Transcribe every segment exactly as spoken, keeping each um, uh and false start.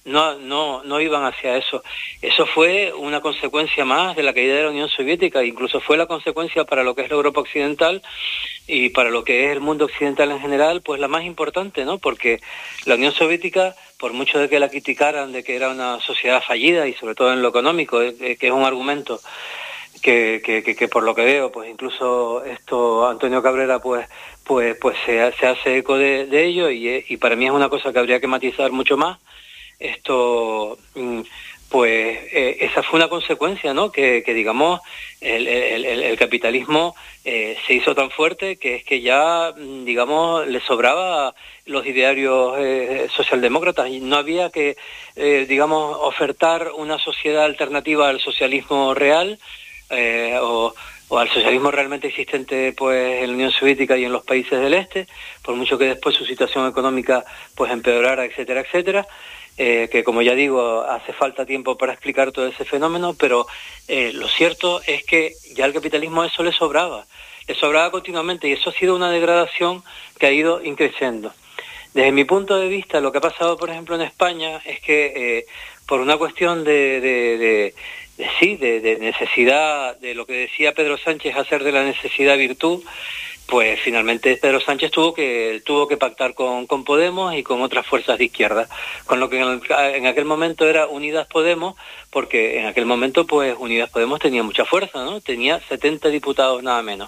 no, no, no iban hacia eso. Eso fue una consecuencia más de la caída de la Unión Soviética, incluso fue la consecuencia para lo que es la Europa occidental y para lo que es el mundo occidental en general, pues la más importante, ¿no? Porque la Unión Soviética, por mucho de que la criticaran de que era una sociedad fallida y sobre todo en lo económico, eh, que es un argumento que, que, que, que por lo que veo, pues incluso esto Antonio Cabrera pues pues pues se, se hace eco de, de ello y, y para mí es una cosa que habría que matizar mucho más. Esto pues eh, esa fue una consecuencia, ¿no? Que, que digamos el, el, el, el capitalismo eh, se hizo tan fuerte que es que ya digamos le sobraba los idearios eh, socialdemócratas y no había que eh, digamos ofertar una sociedad alternativa al socialismo real eh, o o al socialismo realmente existente pues en la Unión Soviética y en los países del este, por mucho que después su situación económica pues empeorara, etcétera, etcétera, eh, que como ya digo, hace falta tiempo para explicar todo ese fenómeno, pero eh, lo cierto es que ya al capitalismo eso le sobraba, le sobraba continuamente y eso ha sido una degradación que ha ido increciendo. Desde mi punto de vista, lo que ha pasado, por ejemplo, en España es que eh, por una cuestión de... de, de De, sí, de, de necesidad, de lo que decía Pedro Sánchez, hacer de la necesidad virtud, pues finalmente Pedro Sánchez tuvo que tuvo que pactar con, con Podemos y con otras fuerzas de izquierda, con lo que en, en aquel momento era Unidas Podemos, porque en aquel momento pues Unidas Podemos tenía mucha fuerza, ¿no? Tenía setenta diputados nada menos.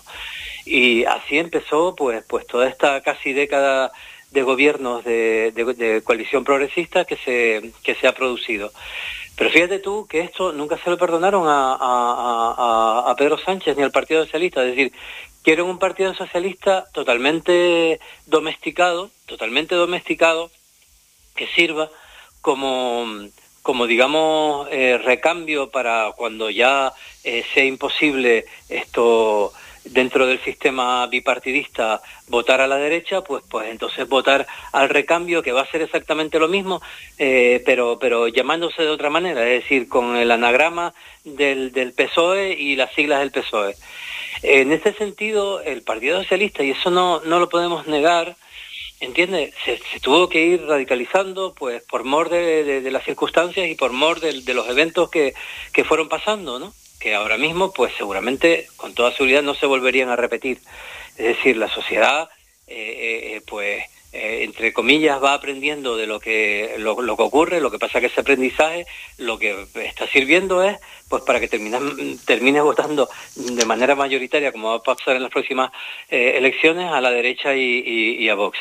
Y así empezó pues pues toda esta casi década de gobiernos de, de, de coalición progresista que se que se ha producido. Pero fíjate tú que esto nunca se lo perdonaron a, a, a, a Pedro Sánchez ni al Partido Socialista. Es decir, quieren un Partido Socialista totalmente domesticado, totalmente domesticado, que sirva como, como digamos, eh, recambio para cuando ya eh, sea imposible esto dentro del sistema bipartidista votar a la derecha, pues pues entonces votar al recambio, que va a ser exactamente lo mismo, eh, pero pero llamándose de otra manera, es decir, con el anagrama del, del P S O E y las siglas del P S O E. En este sentido, el Partido Socialista, y eso no, no lo podemos negar, ¿entiendes? Se, se tuvo que ir radicalizando pues por mor de, de, de las circunstancias y por mor de, de los eventos que, que fueron pasando, ¿no? Que ahora mismo, pues seguramente, con toda seguridad, no se volverían a repetir. Es decir, la sociedad, eh, eh, pues, eh, entre comillas, va aprendiendo de lo que lo, lo que ocurre. Lo que pasa que ese aprendizaje, lo que está sirviendo es, pues, para que termines, termines votando de manera mayoritaria, como va a pasar en las próximas eh, elecciones, a la derecha y, y, y a Vox.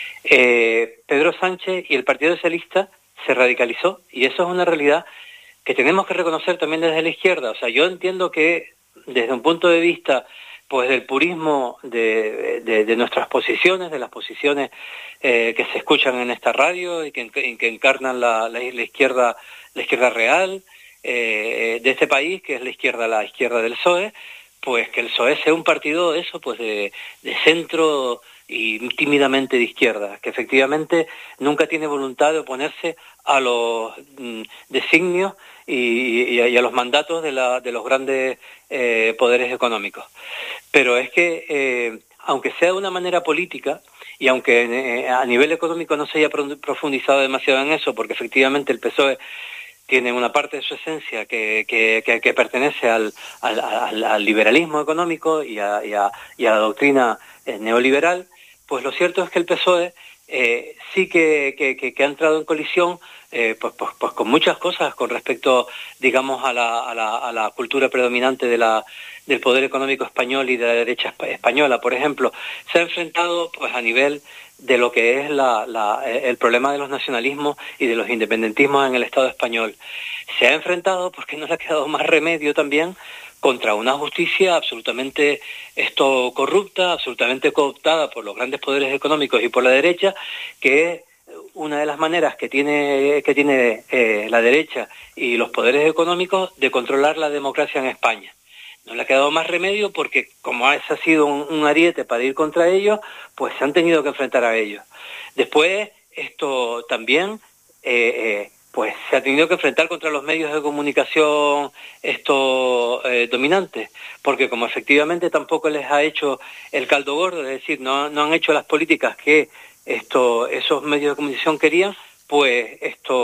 Eh, Pedro Sánchez y el Partido Socialista se radicalizó, y eso es una realidad que tenemos que reconocer también desde la izquierda. O sea, yo entiendo que desde un punto de vista pues del purismo de, de, de nuestras posiciones, de las posiciones eh, que se escuchan en esta radio y que, que encarnan la, la, la izquierda la izquierda real eh, de este país, que es la izquierda la izquierda del P S O E, pues que el P S O E sea un partido eso pues de, de centro y tímidamente de izquierda, que efectivamente nunca tiene voluntad de oponerse a los mm, designios y, y, y a los mandatos de, la, de los grandes eh, poderes económicos. Pero es que, eh, aunque sea de una manera política, y aunque eh, a nivel económico no se haya profundizado demasiado en eso, porque efectivamente el P S O E tiene una parte de su esencia que, que, que, que pertenece al, al, al, al liberalismo económico y a, y a, y a la doctrina eh, neoliberal, pues lo cierto es que el P S O E eh, sí que, que, que, que ha entrado en colisión eh, pues, pues, pues con muchas cosas con respecto, digamos, a la, a la, a la cultura predominante de la, del poder económico español y de la derecha española. Por ejemplo, se ha enfrentado pues a nivel de lo que es la, la, el problema de los nacionalismos y de los independentismos en el Estado español. Se ha enfrentado, porque no le ha quedado más remedio también, contra una justicia absolutamente esto corrupta, absolutamente cooptada por los grandes poderes económicos y por la derecha, que es una de las maneras que tiene que tiene eh, la derecha y los poderes económicos de controlar la democracia en España. No le ha quedado más remedio porque, como ese ha sido un, un ariete para ir contra ellos, pues se han tenido que enfrentar a ellos. Después, esto también, eh, eh, pues se ha tenido que enfrentar contra los medios de comunicación esto eh, dominantes, porque como efectivamente tampoco les ha hecho el caldo gordo, es decir, no, no han hecho las políticas que esto, esos medios de comunicación querían, pues esto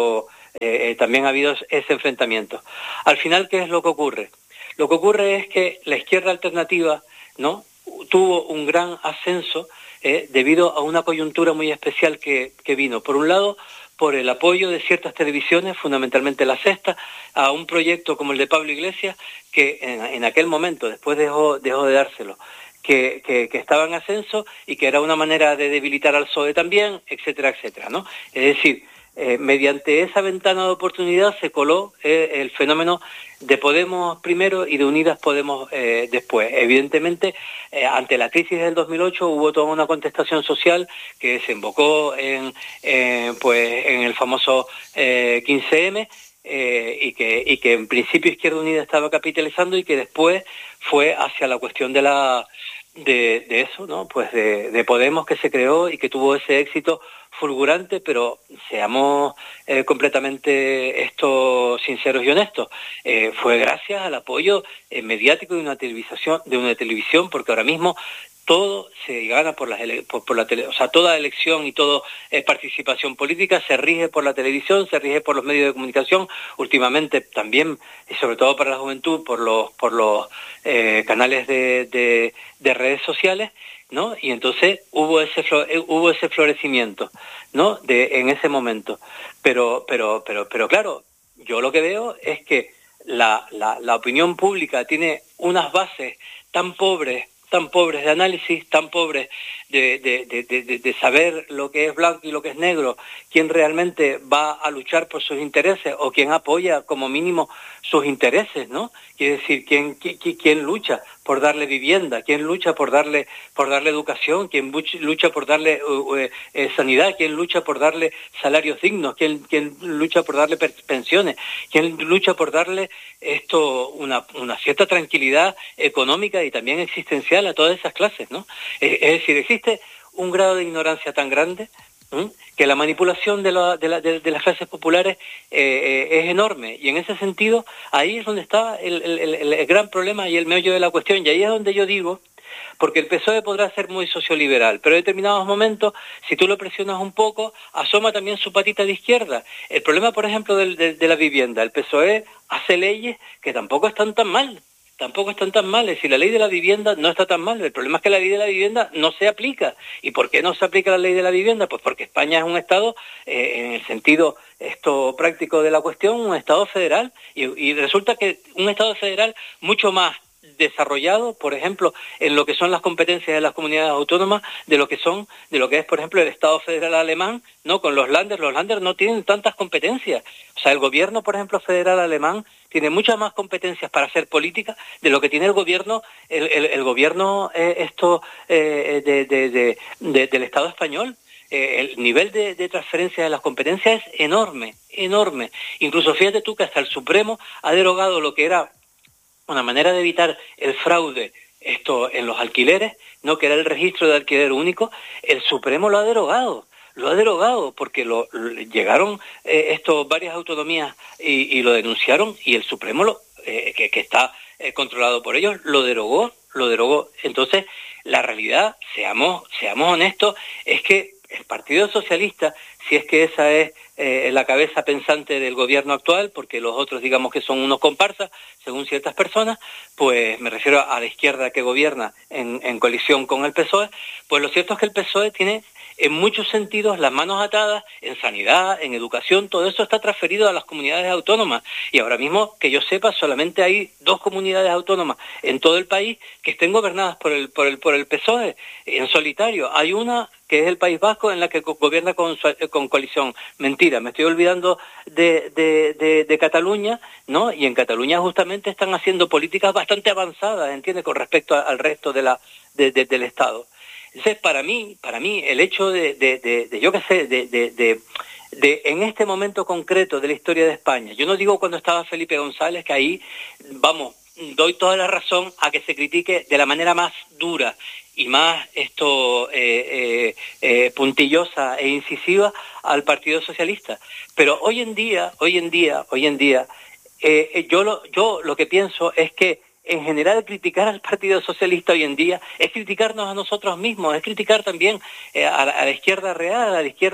eh, también ha habido ese enfrentamiento. Al final, ¿qué es lo que ocurre? Lo que ocurre es que la izquierda alternativa, ¿no?, tuvo un gran ascenso eh, debido a una coyuntura muy especial que, que vino. Por un lado, por el apoyo de ciertas televisiones, fundamentalmente La Sexta, a un proyecto como el de Pablo Iglesias, que en, en aquel momento, después dejó, dejó de dárselo, que, que, que estaba en ascenso y que era una manera de debilitar al P S O E también, etcétera, etcétera, ¿no? Es decir, eh, mediante esa ventana de oportunidad se coló eh, el fenómeno de Podemos primero y de Unidas Podemos eh, después. Evidentemente, eh, ante la crisis del dos mil ocho hubo toda una contestación social que desembocó en, eh, pues, en el famoso eh, quince eme, Eh, y que y que en principio Izquierda Unida estaba capitalizando y que después fue hacia la cuestión de la de, de eso, ¿no? Pues de, de Podemos, que se creó y que tuvo ese éxito fulgurante, pero seamos eh, completamente esto sinceros y honestos, eh, fue gracias al apoyo eh, mediático de una televisación, de una televisión, porque ahora mismo todo se gana por, las ele por, por la tele, o sea, toda elección y toda eh, participación política se rige por la televisión, se rige por los medios de comunicación, últimamente también, y sobre todo para la juventud, por los por los eh, canales de, de, de redes sociales, ¿no? Y entonces hubo ese hubo ese florecimiento, ¿no?, de en ese momento. Pero pero pero pero claro, yo lo que veo es que la la, la opinión pública tiene unas bases tan pobres tan pobres de análisis, tan pobres de, de, de, de, de saber lo que es blanco y lo que es negro, quién realmente va a luchar por sus intereses o quién apoya como mínimo sus intereses, ¿no? Quiere decir, quién, quién, quién lucha por darle vivienda, quién lucha por darle por darle educación, quién lucha por darle uh, eh, sanidad, quién lucha por darle salarios dignos, quién, quién lucha por darle pensiones, quién lucha por darle esto una, una cierta tranquilidad económica y también existencial a todas esas clases, ¿no? Es, es decir, existe un grado de ignorancia tan grande, ¿eh?, que la manipulación de, la, de, la, de, de las clases populares eh, eh, es enorme, y en ese sentido ahí es donde está el, el, el, el gran problema y el meollo de la cuestión, y ahí es donde yo digo, porque el P S O E podrá ser muy socioliberal, pero en determinados momentos, si tú lo presionas un poco, asoma también su patita de izquierda. El problema, por ejemplo, de, de, de la vivienda, el P S O E hace leyes que tampoco están tan mal, tampoco están tan mal. Es decir, la ley de la vivienda no está tan mal. El problema es que la ley de la vivienda no se aplica. ¿Y por qué no se aplica la ley de la vivienda? Pues porque España es un Estado, eh, en el sentido esto práctico de la cuestión, un Estado federal. Y, y resulta que un Estado federal mucho más desarrollado, por ejemplo, en lo que son las competencias de las comunidades autónomas, de lo que son, de lo que es, por ejemplo, el Estado federal alemán, ¿no? Con los Länder, los Länder no tienen tantas competencias. O sea, el gobierno, por ejemplo, federal alemán tiene muchas más competencias para hacer política de lo que tiene el gobierno, el, el, el gobierno eh, esto eh, de, de, de, de, del Estado español. Eh, el nivel de, de transferencia de las competencias es enorme, enorme. Incluso fíjate tú que hasta el Supremo ha derogado lo que era una manera de evitar el fraude esto en los alquileres, no, que era el registro de alquiler único. El Supremo lo ha derogado, lo ha derogado porque lo, lo llegaron eh, esto varias autonomías y, y lo denunciaron, y el Supremo lo, eh, que, que está eh, controlado por ellos lo derogó, lo derogó. Entonces, la realidad, seamos seamos honestos, es que el Partido Socialista, si es que esa es eh, la cabeza pensante del gobierno actual, porque los otros digamos que son unos comparsas, según ciertas personas, pues me refiero a la izquierda que gobierna en, en coalición con el P S O E, pues lo cierto es que el P S O E tiene en muchos sentidos las manos atadas en sanidad, en educación, todo eso está transferido a las comunidades autónomas, y ahora mismo, que yo sepa, solamente hay dos comunidades autónomas en todo el país que estén gobernadas por el, por el, por el P S O E en solitario. Hay una que es el País Vasco, en la que gobierna con, con coalición. Mentira, me estoy olvidando de, de, de, de Cataluña, ¿no? Y en Cataluña justamente están haciendo políticas bastante avanzadas, ¿entiendes?, con respecto a, al resto de la de, de, del Estado. Entonces, para mí, para mí, el hecho de, de, de, de yo qué sé, de, de, de, de, en este momento concreto de la historia de España, yo no digo cuando estaba Felipe González, que ahí, vamos, doy toda la razón a que se critique de la manera más dura y más esto eh, eh, eh, puntillosa e incisiva al Partido Socialista. Pero hoy en día, hoy en día, hoy en día, eh, yo lo, yo lo que pienso es que en general criticar al Partido Socialista hoy en día es criticarnos a nosotros mismos, es criticar también eh, a, la, a la izquierda real, a la izquierda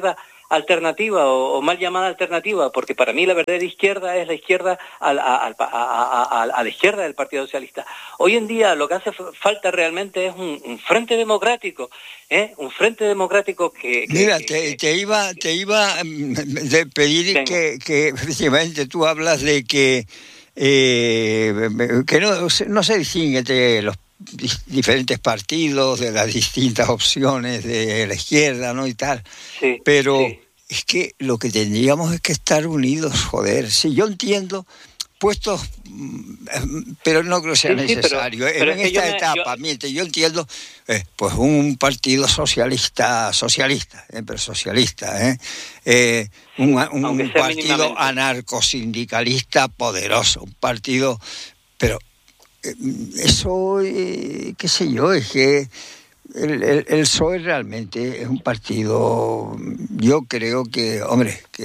alternativa o, o mal llamada alternativa, porque para mí la verdadera izquierda es la izquierda a, a, a, a, a, a la izquierda del Partido Socialista. Hoy en día lo que hace falta realmente es un, un frente democrático, ¿eh? Un frente democrático que... que Mira, que, te, que, te iba te iba de pedir que, que efectivamente tú hablas de que eh, que no, no se distingue entre los diferentes partidos, de las distintas opciones de la izquierda, ¿no? Y tal. Sí, pero sí. es que lo que tendríamos es que estar unidos, joder. Sí, yo entiendo puestos, pero no creo que sea sí, necesario. Sí, pero, pero en es esta me, etapa, yo... miente, yo entiendo, eh, pues un partido socialista, socialista, eh, pero socialista, eh, eh un, un partido anarcosindicalista poderoso, un partido, pero eh, eso, eh, qué sé yo, es que El, el, el P S O E realmente es un partido, yo creo que, hombre, que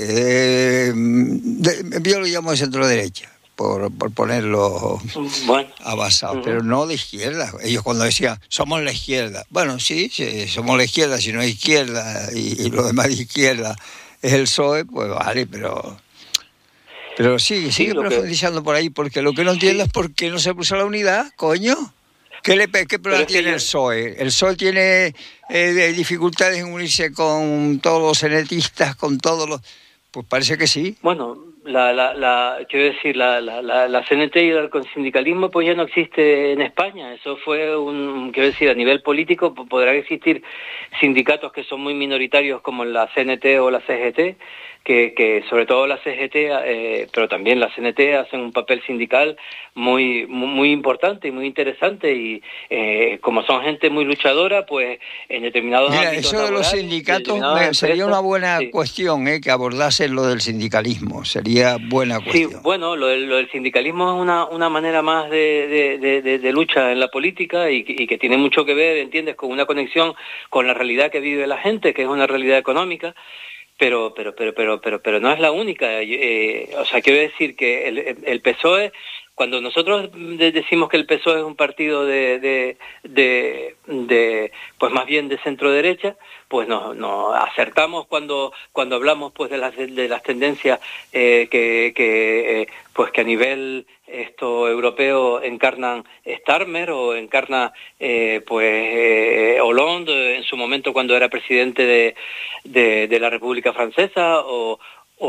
de, yo lo llamo de centro derecha, por, por ponerlo bueno. avanzado, uh-huh. pero no de izquierda. Ellos cuando decían, somos la izquierda, bueno, sí, sí somos la izquierda, si no hay izquierda y, y lo demás de izquierda es el P S O E, pues vale, pero... Pero sí, sí sigue profundizando que... por ahí, porque lo que no entiendo sí. es por qué no se puso la unidad, coño. ¿Qué, le, qué problema tiene el P S O E? El P S O E tiene eh, dificultades en unirse con todos los cenetistas, con todos los... Pues parece que sí. Bueno, la, la, la quiero decir, la, la, la, la C N T y el sindicalismo pues ya no existe en España. Eso fue un, quiero decir, a nivel político podrán existir sindicatos que son muy minoritarios como la C N T o la C G T, que, que sobre todo la C G T, eh, pero también la C N T hacen un papel sindical muy muy, muy importante y muy interesante y eh, como son gente muy luchadora, pues en determinados Mira, ámbitos eso de los sindicatos me, sería una buena sí. cuestión, eh, que abordase lo del sindicalismo, sería buena cuestión. Sí, bueno, lo del, lo del sindicalismo es una, una manera más de, de, de, de lucha en la política y, y que tiene mucho que ver, ¿entiendes?, con una conexión con la realidad que vive la gente, que es una realidad económica. Pero, pero, pero, pero, pero, pero no es la única. Eh, o sea, quiero decir que el, el P S O E, cuando nosotros decimos que el P S O E es un partido de, de, de, de pues más bien de centro derecha, pues nos no acertamos cuando cuando hablamos pues de las de las tendencias eh, que, que eh, pues que a nivel esto europeo encarnan Starmer o encarna eh, pues eh, Hollande en su momento cuando era presidente de, de, de la República Francesa o O,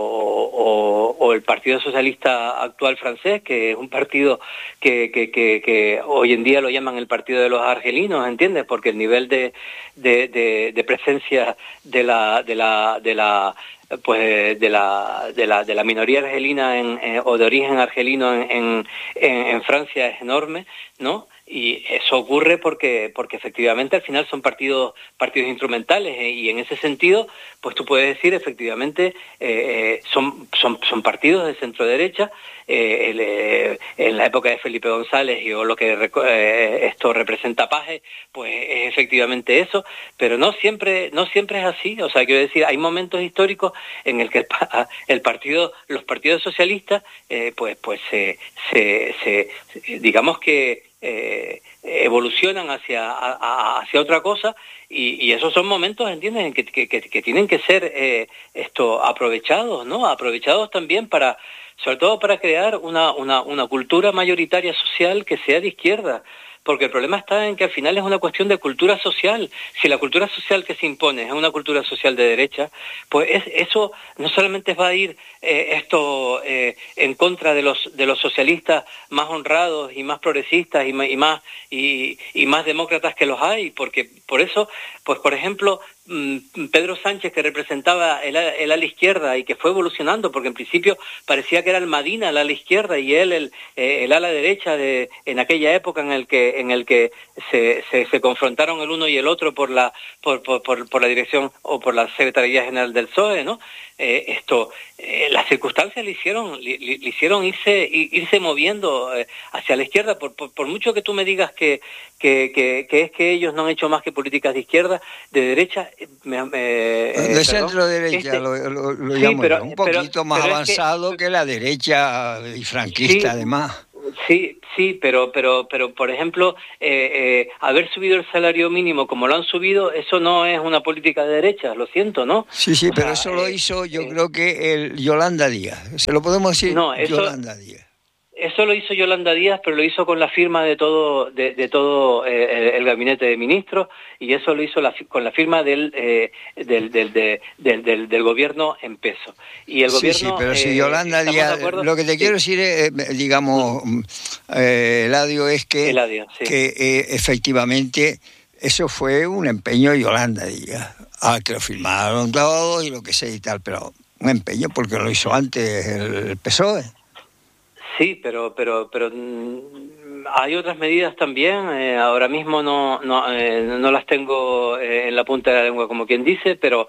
o, o el Partido Socialista actual francés, que es un partido que, que, que, que hoy en día lo llaman el Partido de los Argelinos, ¿entiendes? Porque el nivel de, de, de, de presencia de la de la de la pues de la de la de la minoría argelina en, en, o de origen argelino en, en, en Francia es enorme, ¿no? Y eso ocurre porque porque efectivamente al final son partidos partidos instrumentales eh, y en ese sentido pues tú puedes decir efectivamente eh, son son son partidos de centro derecha eh, el, eh, en la época de Felipe González y o lo que eh, esto representa Paje pues es efectivamente eso, pero no siempre no siempre es así. O sea, quiero decir, hay momentos históricos en el que el, el partido los partidos socialistas eh, pues pues se, se, se digamos que Eh, evolucionan hacia a, hacia otra cosa y, y esos son momentos, ¿entiendes?, en que, que, que tienen que ser eh, esto aprovechados, ¿no? Aprovechados también para, sobre todo para crear una, una, una cultura mayoritaria social que sea de izquierda. Porque el problema está en que al final es una cuestión de cultura social. Si la cultura social que se impone es una cultura social de derecha, pues es, eso no solamente va a ir eh, esto eh, en contra de los de los socialistas más honrados y más progresistas y más y más, y, y más demócratas que los hay, porque por eso, pues por ejemplo, Pedro Sánchez, que representaba el, el ala izquierda y que fue evolucionando, porque en principio parecía que era el Madina, el ala izquierda, y él el, el ala derecha de en aquella época en el que en el que se, se, se confrontaron el uno y el otro por la por, por, por, por la dirección o por la Secretaría General del P S O E, ¿no? Eh, esto eh, las circunstancias le hicieron le, le hicieron irse irse moviendo eh, hacia la izquierda, por, por, por mucho que tú me digas que que, que que es que ellos no han hecho más que políticas de izquierda, de derecha me, me, eh, de centro derecha este, lo, lo, lo sí, llamo pero, yo, un poquito pero, más pero avanzado es que, que la derecha y franquista, sí, además. Sí, sí, pero, pero, pero, por ejemplo, eh, eh, haber subido el salario mínimo como lo han subido, eso no es una política de derecha, lo siento, ¿no? Sí, sí, o pero sea, eso lo eh, hizo, yo eh, creo que el Yolanda Díaz. Se lo podemos decir, no, eso, Yolanda Díaz. Eso lo hizo Yolanda Díaz, pero lo hizo con la firma de todo de, de todo eh, el gabinete de ministros, y eso lo hizo la, con la firma del, eh, del, del, de, del, del del gobierno en peso. Y el sí, gobierno, sí, pero eh, si Yolanda Díaz, lo que te sí. quiero decir es, digamos, eh, Eladio, es que, Eladio, sí. que eh, efectivamente eso fue un empeño de Yolanda Díaz, a que lo firmaron todos y lo que sea y tal, pero un empeño porque lo hizo antes el P S O E. Sí, pero pero pero hay otras medidas también. Eh, ahora mismo no no eh, no las tengo eh, en la punta de la lengua, como quien dice, pero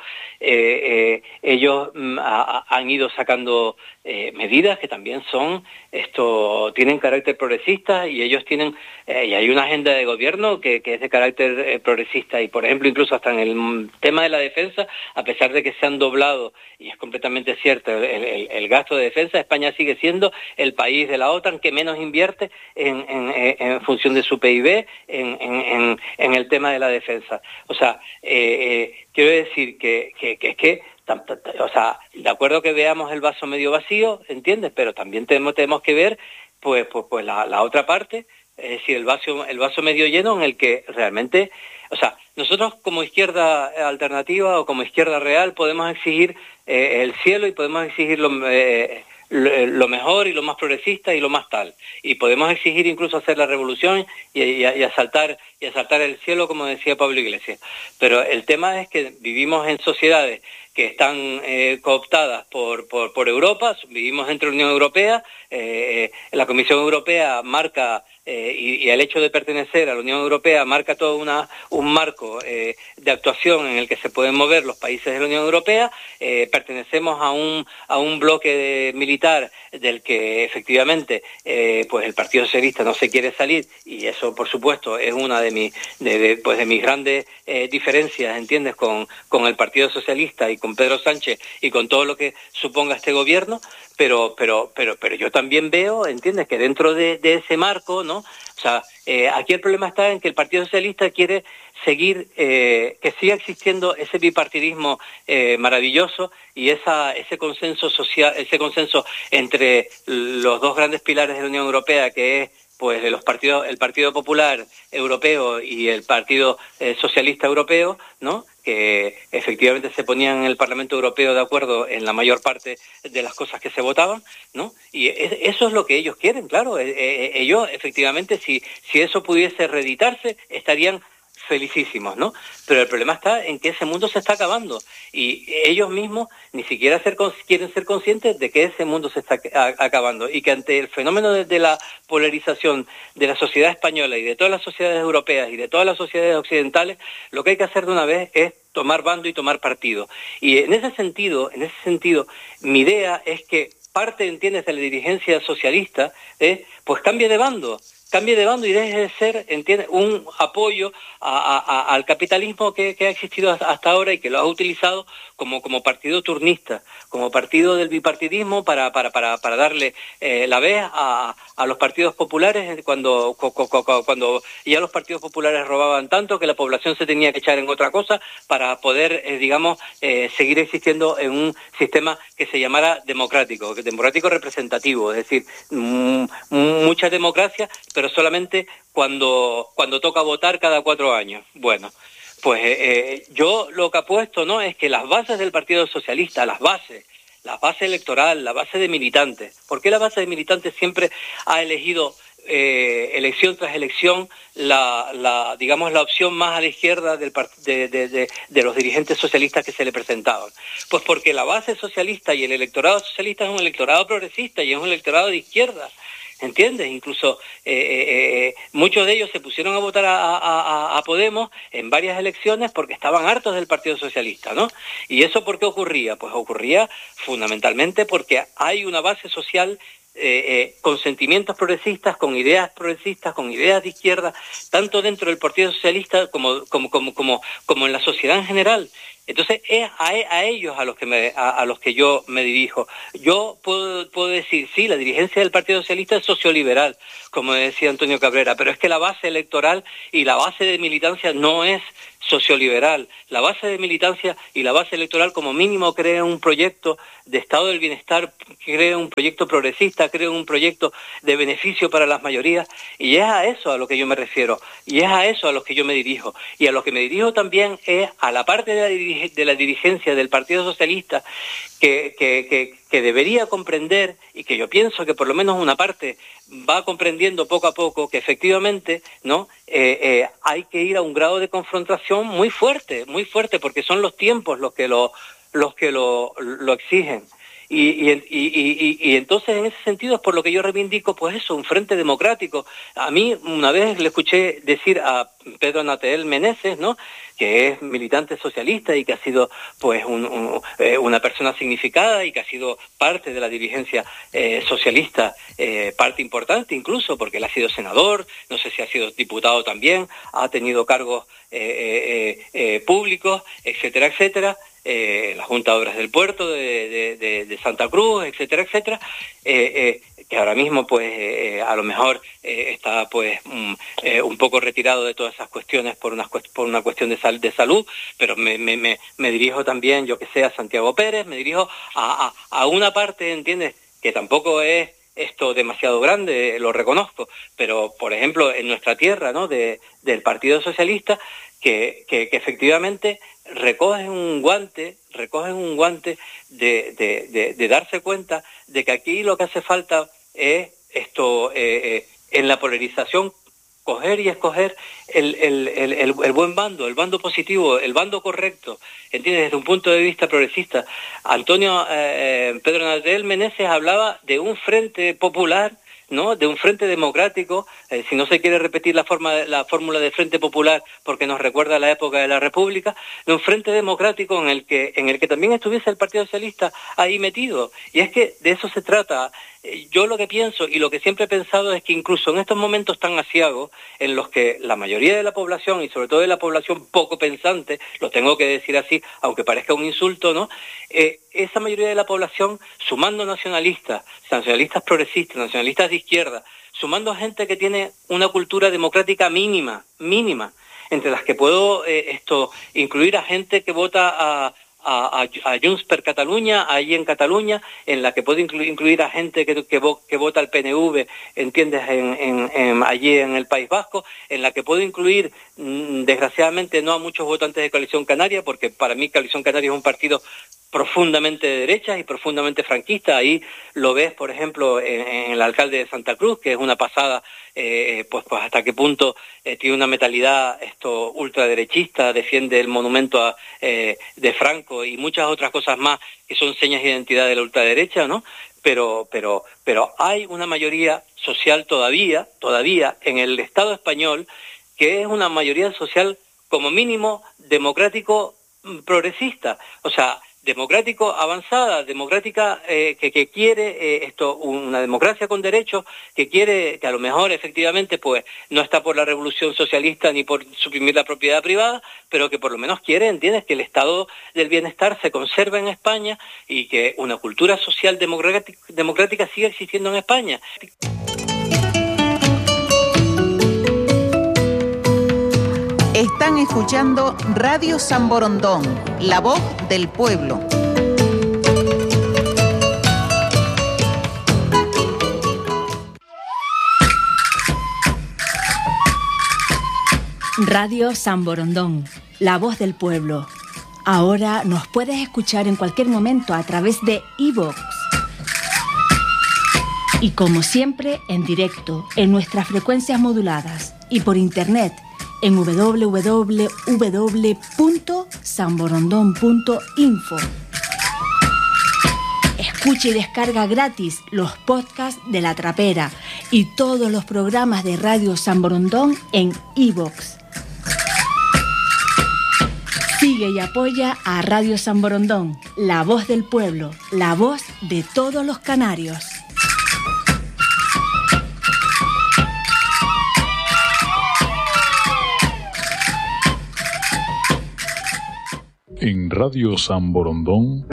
eh, eh, ellos mm, a, han ido sacando eh, medidas que también son esto tienen carácter progresista, y ellos tienen eh, y hay una agenda de gobierno que, que es de carácter eh, progresista, y por ejemplo incluso hasta en el tema de la defensa, a pesar de que se han doblado, y es completamente cierto, el, el, el gasto de defensa, España sigue siendo el país de la OTAN que menos invierte en, en, en función de su P I B en, en, en el tema de la defensa. O sea, eh, eh, quiero decir que, que, que es que, o sea, de acuerdo que veamos el vaso medio vacío, ¿entiendes? Pero también tenemos, tenemos que ver pues, pues, pues la, la otra parte, es decir, el vaso, el vaso medio lleno, en el que realmente, o sea, nosotros como izquierda alternativa o como izquierda real podemos exigir eh, el cielo, y podemos exigir lo, eh, lo, lo mejor y lo más progresista y lo más tal, y podemos exigir incluso hacer la revolución y, y, y asaltar y asaltar el cielo, como decía Pablo Iglesias. Pero el tema es que vivimos en sociedades que están eh, cooptadas por, por, por Europa, vivimos dentro de la Unión Europea, eh, la Comisión Europea marca, eh, y, y el hecho de pertenecer a la Unión Europea marca todo una, un marco eh, de actuación en el que se pueden mover los países de la Unión Europea. Eh, pertenecemos a un, a un bloque de, militar del que efectivamente eh, pues el Partido Socialista no se quiere salir, y eso por supuesto es una de mis, de, de, pues de mis grandes eh, diferencias, ¿entiendes?, con, con el Partido Socialista y con Pedro Sánchez y con todo lo que suponga este gobierno, pero pero pero pero yo también veo, ¿entiendes?, que dentro de, de ese marco, ¿no? O sea, eh, aquí el problema está en que el Partido Socialista quiere seguir, eh, que siga existiendo ese bipartidismo eh, maravilloso, y esa ese consenso social, ese consenso entre los dos grandes pilares de la Unión Europea, que es pues de los partidos, el Partido Popular Europeo y el Partido eh, Socialista Europeo, ¿no?, que efectivamente se ponían en el Parlamento Europeo de acuerdo en la mayor parte de las cosas que se votaban, ¿no? Y eso es lo que ellos quieren, claro. Ellos, efectivamente, si, si eso pudiese reeditarse, estarían felicísimos, ¿no? Pero el problema está en que ese mundo se está acabando, y ellos mismos ni siquiera ser, quieren ser conscientes de que ese mundo se está a, acabando, y que ante el fenómeno de, de la polarización de la sociedad española y de todas las sociedades europeas y de todas las sociedades occidentales, lo que hay que hacer de una vez es tomar bando y tomar partido. Y en ese sentido, en ese sentido, mi idea es que parte, ¿entiendes?, de la dirigencia socialista, eh, pues cambie de bando. cambie de bando y deje de ser, entiende, un apoyo a, a, al capitalismo que, que ha existido hasta ahora y que lo ha utilizado como, como partido turnista, como partido del bipartidismo para, para, para, para darle eh, la vez a, a los partidos populares cuando, cuando ya los partidos populares robaban tanto que la población se tenía que echar en otra cosa para poder, eh, digamos, eh, seguir existiendo en un sistema que se llamara democrático, democrático representativo, es decir, m- mucha democracia, pero solamente cuando cuando toca votar cada cuatro años. Bueno, pues eh, yo lo que apuesto, ¿no?, es que las bases del Partido Socialista, las bases, la base electoral, la base de militantes, ¿por qué la base de militantes siempre ha elegido eh, elección tras elección la, la digamos la opción más a la izquierda del de, de, de, de los dirigentes socialistas que se le presentaban? Pues porque la base socialista y el electorado socialista es un electorado progresista y es un electorado de izquierda, ¿entiendes? Incluso eh, eh, muchos de ellos se pusieron a votar a, a, a Podemos en varias elecciones porque estaban hartos del Partido Socialista, ¿no? ¿Y eso por qué ocurría? Pues ocurría fundamentalmente porque hay una base social eh, eh, con sentimientos progresistas, con ideas progresistas, con ideas de izquierda, tanto dentro del Partido Socialista como, como, como, como, como en la sociedad en general. Entonces es a, a ellos a los que me, a, a los que yo me dirijo. Yo puedo, puedo decir, sí, la dirigencia del Partido Socialista es socioliberal, como decía Antonio Cabrera, pero es que la base electoral y la base de militancia no es socioliberal. La base de militancia y la base electoral como mínimo crea un proyecto de estado del bienestar, crea un proyecto progresista, crea un proyecto de beneficio para las mayorías, y es a eso a lo que yo me refiero, y es a eso a lo que yo me dirijo, y a lo que me dirijo también es a la parte de la, dirige, de la dirigencia del Partido Socialista que, que, que, que debería comprender, y que yo pienso que por lo menos una parte va comprendiendo poco a poco, que efectivamente, ¿no? Eh, eh, hay que ir a un grado de confrontación muy fuerte, muy fuerte, porque son los tiempos los que lo, los que lo, lo exigen. Y, y, y, y, y entonces en ese sentido es por lo que yo reivindico, pues eso, un frente democrático. A mí una vez le escuché decir a Pedro Natel Meneses, ¿no?, que es militante socialista y que ha sido pues un, un, eh, una persona significada y que ha sido parte de la dirigencia eh, socialista, eh, parte importante incluso, porque él ha sido senador, no sé si ha sido diputado también, ha tenido cargos eh, eh, eh, públicos, etcétera, etcétera. Eh, la Junta de Obras del Puerto de, de, de, de Santa Cruz, etcétera, etcétera, eh, eh, que ahora mismo pues eh, a lo mejor eh, está pues um, eh, un poco retirado de todas esas cuestiones por una, por una cuestión de, sal, de salud, pero me, me, me, me dirijo también, yo que sé, a Santiago Pérez, me dirijo a, a, a una parte, ¿entiendes?, que tampoco es esto demasiado grande, lo reconozco, pero por ejemplo en nuestra tierra, ¿no?, de, del Partido Socialista, que, que, que efectivamente recogen un guante, recogen un guante de, de, de, de darse cuenta de que aquí lo que hace falta es esto, eh, eh, en la polarización, coger y escoger el, el, el, el, el buen bando, el bando positivo, el bando correcto, ¿entiendes?, desde un punto de vista progresista. Antonio, eh, Pedro Natel Meneses hablaba de un frente popular, ¿no?, de un frente democrático, eh, si no se quiere repetir la forma la fórmula de frente popular porque nos recuerda a la época de la República, de un frente democrático en el que en el que también estuviese el Partido Socialista ahí metido. Y es que de eso se trata. Yo lo que pienso y lo que siempre he pensado es que incluso en estos momentos tan aciagos en los que la mayoría de la población, y sobre todo de la población poco pensante, lo tengo que decir así, aunque parezca un insulto, ¿no?, eh, esa mayoría de la población, sumando nacionalistas, nacionalistas progresistas, nacionalistas de izquierda, sumando gente que tiene una cultura democrática mínima, mínima, entre las que puedo eh, esto incluir a gente que vota a A, a, a Junts per Catalunya, ahí en Cataluña, en la que puedo incluir, incluir a gente que, que, vo, que vota al P N V, ¿entiendes?, en, en, en, allí en el País Vasco, en la que puedo incluir, mmm, desgraciadamente, no a muchos votantes de Coalición Canaria, porque para mí Coalición Canaria es un partido profundamente de derechas y profundamente franquista. Ahí lo ves, por ejemplo, en, en el alcalde de Santa Cruz, que es una pasada, eh, pues, pues hasta qué punto eh, tiene una mentalidad esto ultraderechista, defiende el monumento a, eh, de Franco y muchas otras cosas más que son señas de identidad de la ultraderecha, ¿no? Pero, pero, pero hay una mayoría social todavía, todavía en el Estado español, que es una mayoría social como mínimo democrático progresista, o sea, democrático avanzada, democrática eh, que, que quiere eh, esto, una democracia con derechos, que quiere, que a lo mejor efectivamente pues no está por la revolución socialista ni por suprimir la propiedad privada, pero que por lo menos quiere, entiendes, que el estado del bienestar se conserve en España y que una cultura social democrática, democrática siga existiendo en España. Están escuchando Radio San Borondón, la voz del pueblo. Radio San Borondón, la voz del pueblo. Ahora nos puedes escuchar en cualquier momento a través de iVoox. Y como siempre, en directo, en nuestras frecuencias moduladas y por internet, en doble u doble u doble u punto san borondón punto info. Escucha y descarga gratis los podcasts de La Trapera y todos los programas de Radio San Borondón en iVoox. Sigue y apoya a Radio San Borondón, la voz del pueblo, la voz de todos los canarios. En Radio San Borondón,